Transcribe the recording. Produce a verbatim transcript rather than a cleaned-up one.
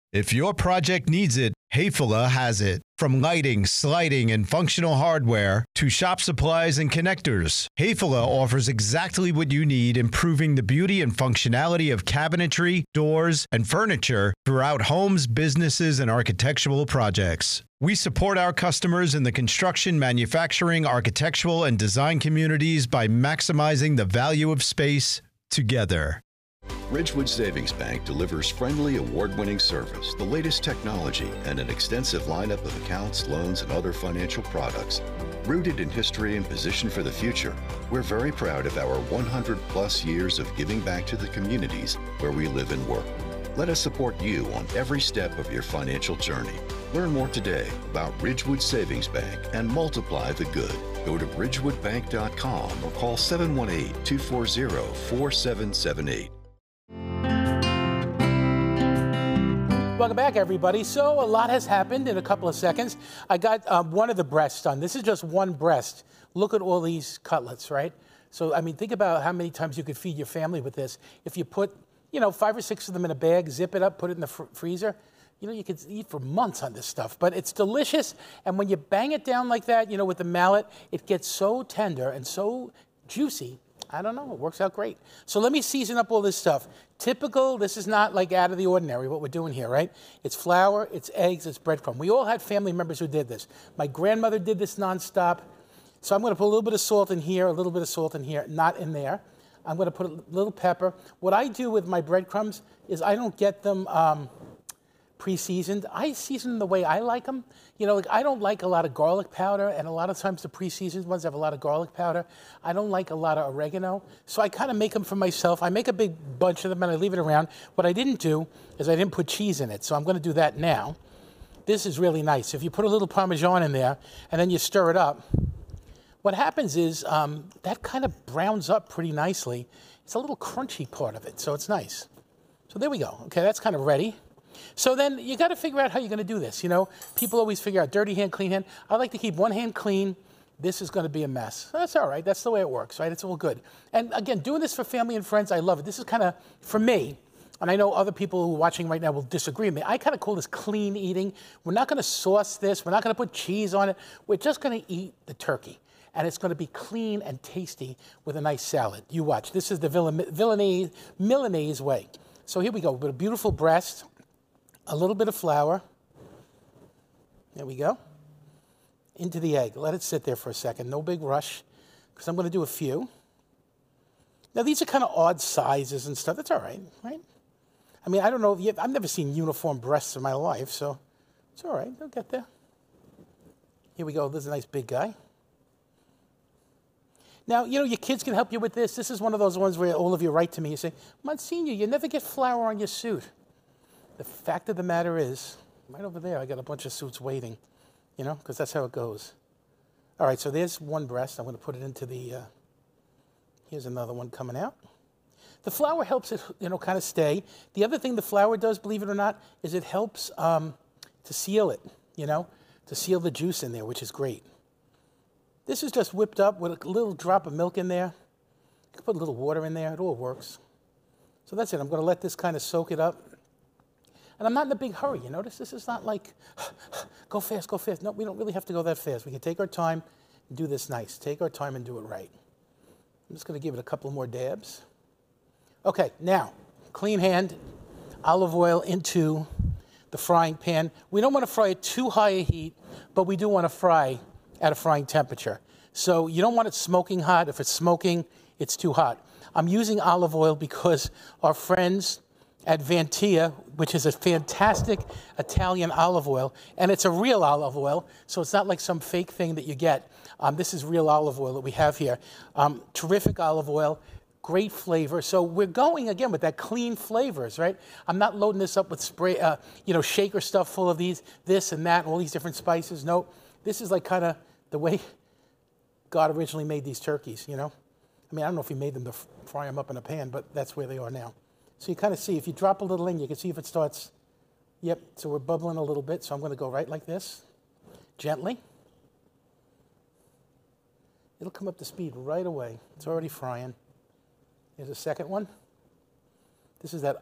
If your project needs it, Hayfula has it. From lighting, sliding, and functional hardware to shop supplies and connectors, Hayfula offers exactly what you need, improving the beauty and functionality of cabinetry, doors, and furniture throughout homes, businesses, and architectural projects. We support our customers in the construction, manufacturing, architectural, and design communities by maximizing the value of space together. Ridgewood Savings Bank delivers friendly, award-winning service, the latest technology, and an extensive lineup of accounts, loans, and other financial products. Rooted in history and positioned for the future, we're very proud of our one hundred plus years of giving back to the communities where we live and work. Let us support you on every step of your financial journey. Learn more today about Ridgewood Savings Bank and multiply the good. Go to ridgewood bank dot com or call seven one eight, two four zero, four seven seven eight. Welcome back, everybody. So a lot has happened in a couple of seconds. I got um, one of the breasts done. This is just one breast. Look at all these cutlets, right? So, I mean, think about how many times you could feed your family with this. If you put, you know, five or six of them in a bag, zip it up, put it in the fr freezer, you know, you could eat for months on this stuff. But it's delicious, and when you bang it down like that, you know, with the mallet, it gets so tender and so juicy. I don't know, it works out great. So let me season up all this stuff. Typical, this is not like out of the ordinary what we're doing here, right? It's flour, it's eggs, it's breadcrumb. We all had family members who did this. My grandmother did this nonstop. So I'm gonna put a little bit of salt in here, a little bit of salt in here, not in there. I'm gonna put a little pepper. What I do with my breadcrumbs is I don't get them um, pre-seasoned. I season them the way I like them. You know, like I don't like a lot of garlic powder, and a lot of times the pre-seasoned ones have a lot of garlic powder. I don't like a lot of oregano, so I kind of make them for myself. I make a big bunch of them and I leave it around. What I didn't do is I didn't put cheese in it, so I'm going to do that now. This is really nice. If you put a little Parmesan in there and then you stir it up, what happens is um, that kind of browns up pretty nicely. It's a little crunchy part of it, so it's nice. So there we go. Okay, that's kind of ready. So then you got to figure out how you're going to do this. You know, people always figure out dirty hand, clean hand. I like to keep one hand clean. This is going to be a mess. That's all right. That's the way it works, right? It's all good. And again, doing this for family and friends, I love it. This is kind of, for me, and I know other people who are watching right now will disagree with me, I kind of call this clean eating. We're not going to sauce this. We're not going to put cheese on it. We're just going to eat the turkey. And it's going to be clean and tasty with a nice salad. You watch. This is the Milanese, Milanese way. So here we go with a beautiful breast. A little bit of flour. There we go. Into the egg. Let it sit there for a second. No big rush, because I'm going to do a few. Now, these are kind of odd sizes and stuff. That's all right, right? I mean, I don't know if you have, I've never seen uniform breasts in my life, so it's all right. They'll get there. Here we go. There's a nice big guy. Now, you know, your kids can help you with this. This is one of those ones where all of you write to me and say, Monsignor, you never get flour on your suit. The fact of the matter is, right over there, I got a bunch of suits waiting, you know, because that's how it goes. All right, so there's one breast. I'm going to put it into the, uh, here's another one coming out. The flour helps it, you know, kind of stay. The other thing the flour does, believe it or not, is it helps um, to seal it, you know, to seal the juice in there, which is great. This is just whipped up with a little drop of milk in there. You can put a little water in there. It all works. So that's it. I'm going to let this kind of soak it up. And I'm not in a big hurry, you notice? This is not like, go fast, go fast. No, we don't really have to go that fast. We can take our time and do this nice. Take our time and do it right. I'm just going to give it a couple more dabs. Okay, now, clean hand, olive oil into the frying pan. We don't want to fry it too high a heat, but we do want to fry at a frying temperature. So you don't want it smoking hot. If it's smoking, it's too hot. I'm using olive oil because our friends at Vantia, which is a fantastic Italian olive oil, and it's a real olive oil, so it's not like some fake thing that you get. Um, this is real olive oil that we have here. Um, terrific olive oil, great flavor. So we're going, again, with that clean flavors, right? I'm not loading this up with spray, uh, you know, shaker stuff full of these, this and that, all these different spices. No, this is like kind of the way God originally made these turkeys, you know? I mean, I don't know if he made them to fry them up in a pan, but that's where they are now. So you kind of see, if you drop a little in, you can see if it starts, yep, so we're bubbling a little bit, so I'm going to go right like this, gently. It'll come up to speed right away. It's already frying. Here's a second one. This is that